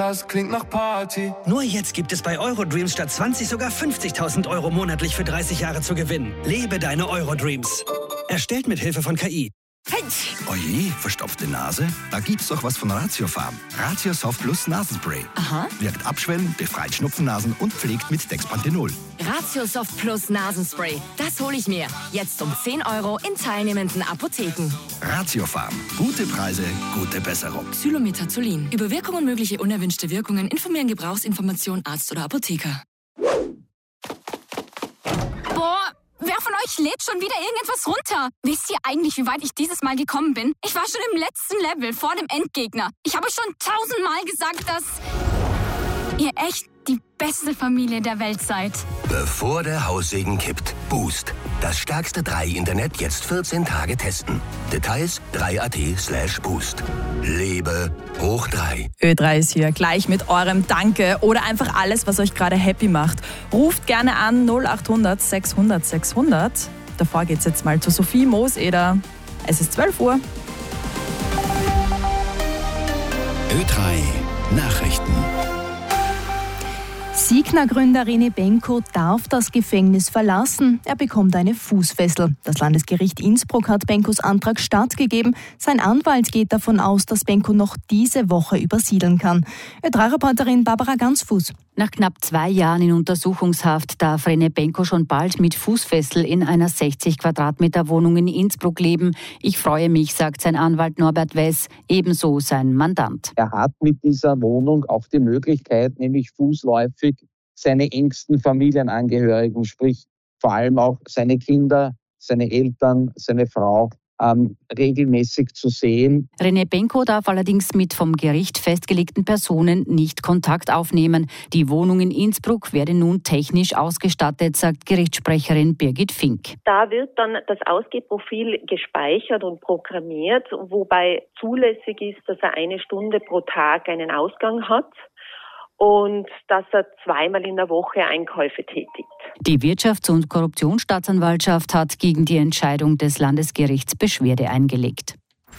das klingt nach Party. Nur jetzt gibt es bei Eurodreams statt 20 sogar 50.000 Euro monatlich für 30 Jahre zu gewinnen. Lebe deine Eurodreams. Erstellt mit Hilfe von KI. Oje, verstopfte Nase? Da gibt's doch was von Ratiofarm. Ratio Soft Plus Nasenspray. Aha. Wirkt abschwellen, befreit Schnupfennasen und pflegt mit Dexpanthenol. Ratio Soft Plus Nasenspray. Das hole ich mir. Jetzt um 10 Euro in teilnehmenden Apotheken. Ratiofarm. Gute Preise, gute Besserung. Xylometazolin. Über Wirkungen und mögliche unerwünschte Wirkungen informieren Gebrauchsinformation Arzt oder Apotheker. Boah, wer von euch lädt schon wieder irgendetwas runter? Wisst ihr eigentlich, wie weit ich dieses Mal gekommen bin? Ich war schon im letzten Level, vor dem Endgegner. Ich habe schon 1000-mal gesagt, dass ihr echt die beste Familie der Welt seid. Bevor der Haussegen kippt. Boost. Das stärkste 3-Internet jetzt 14 Tage testen. Details 3.at/boost. Lebe hoch 3. Ö3 ist hier gleich mit eurem Danke oder einfach alles, was euch gerade happy macht. Ruft gerne an 0800 600 600. Davor geht's jetzt mal zu Sophie Mooseder. Es ist 12 Uhr. Ö3 Nachrichten. Signa-Gründer René Benko darf das Gefängnis verlassen. Er bekommt eine Fußfessel. Das Landesgericht Innsbruck hat Benkos Antrag stattgegeben. Sein Anwalt geht davon aus, dass Benko noch diese Woche übersiedeln kann. Ö3-Reporterin Barbara Gansfuß. Nach knapp 2 Jahren in Untersuchungshaft darf René Benko schon bald mit Fußfessel in einer 60 Quadratmeter Wohnung in Innsbruck leben. Ich freue mich, sagt sein Anwalt Norbert Wess, ebenso sein Mandant. Er hat mit dieser Wohnung auch die Möglichkeit, nämlich fußläufig seine engsten Familienangehörigen, sprich vor allem auch seine Kinder, seine Eltern, seine Frau, regelmäßig zu sehen. René Benko darf allerdings mit vom Gericht festgelegten Personen nicht Kontakt aufnehmen. Die Wohnung in Innsbruck werde nun technisch ausgestattet, sagt Gerichtssprecherin Birgit Fink. Da wird dann das Ausgehprofil gespeichert und programmiert, wobei zulässig ist, dass er 1 Stunde pro Tag einen Ausgang hat und dass er 2-mal in der Woche Einkäufe tätigt. Die Wirtschafts- und Korruptionsstaatsanwaltschaft hat gegen die Entscheidung des Landesgerichts Beschwerde eingelegt.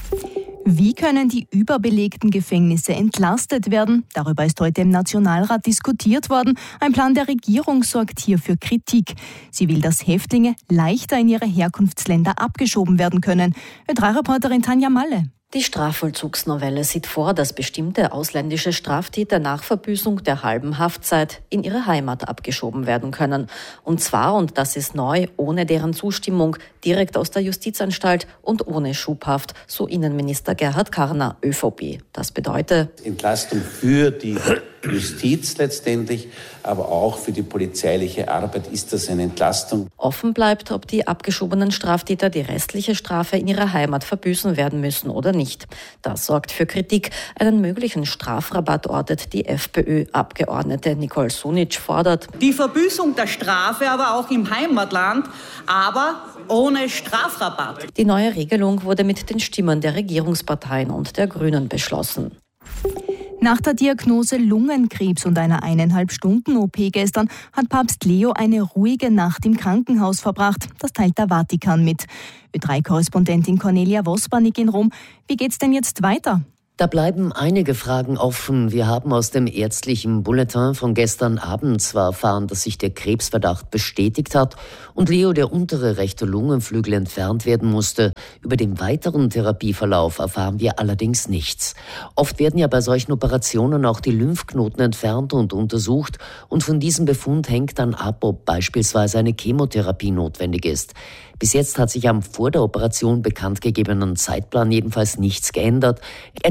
Wie können die überbelegten Gefängnisse entlastet werden? Darüber ist heute im Nationalrat diskutiert worden. Ein Plan der Regierung sorgt hier für Kritik. Sie will, dass Häftlinge leichter in ihre Herkunftsländer abgeschoben werden können. Ö3-Reporterin Tanja Malle. Die Strafvollzugsnovelle sieht vor, dass bestimmte ausländische Straftäter nach Verbüßung der halben Haftzeit in ihre Heimat abgeschoben werden können. Und zwar, und das ist neu, ohne deren Zustimmung, direkt aus der Justizanstalt und ohne Schubhaft, so Innenminister Gerhard Karner, ÖVP. Das bedeutet Entlastung für die Justiz letztendlich, aber auch für die polizeiliche Arbeit ist das eine Entlastung. Offen bleibt, ob die abgeschobenen Straftäter die restliche Strafe in ihrer Heimat verbüßen werden müssen oder nicht. Das sorgt für Kritik. Einen möglichen Strafrabatt ortet die FPÖ-Abgeordnete Nicole Sunic fordert. Die Verbüßung der Strafe aber auch im Heimatland, aber ohne Strafrabatt. Die neue Regelung wurde mit den Stimmen der Regierungsparteien und der Grünen beschlossen. Nach der Diagnose Lungenkrebs und einer 1,5-Stunden-OP gestern hat Papst Leo eine ruhige Nacht im Krankenhaus verbracht. Das teilt der Vatikan mit. Ö3-Korrespondentin Cornelia Wosbanik in Rom. Wie geht's denn jetzt weiter? Da bleiben einige Fragen offen. Wir haben aus dem ärztlichen Bulletin von gestern Abend zwar erfahren, dass sich der Krebsverdacht bestätigt hat und Leo der untere rechte Lungenflügel entfernt werden musste. Über den weiteren Therapieverlauf erfahren wir allerdings nichts. Oft werden ja bei solchen Operationen auch die Lymphknoten entfernt und untersucht und von diesem Befund hängt dann ab, ob beispielsweise eine Chemotherapie notwendig ist. Bis jetzt hat sich am vor der Operation bekannt gegebenen Zeitplan jedenfalls nichts geändert.